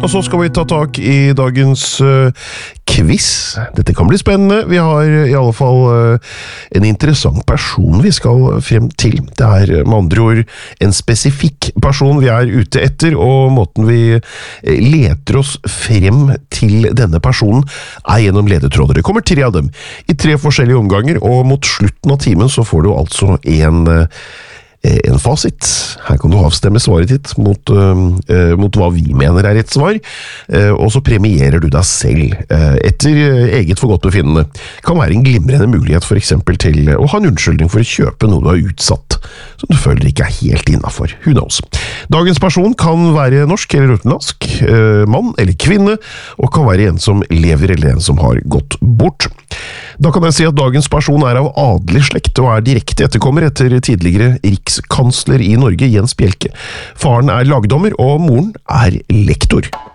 Og så skal vi ta tak i dagens quiz. Dette kan bli spennende. Vi har i alle fall en interessant person vi skal frem til. Det er med andre ord en spesifikk person vi er ute etter, og måten vi leter oss frem til denne personen er gjennom ledetråder. Det kommer 3 av dem i 3 forskjellige omganger, og mot slutten av timen så får du altså en fasit. Her kan du avstemme svaret ditt mot hva vi mener er rett svar, og så premierer du deg selv etter eget forgodtbefinnende. Det kan være en glimrende mulighet for eksempel til å ha en unnskyldning for å kjøpe noe du har utsatt, som du føler ikke er helt innenfor. Who knows? Dagens person kan være norsk eller utenlandsk, mann eller kvinne, og kan være en som lever eller en som har gått bort. Da kan jeg si at dagens person er av adelig slekt og er direkte etterkommer etter tidligere rikskansler i Norge, Jens Bjelke. Faren er lagdommer, og moren er lektor.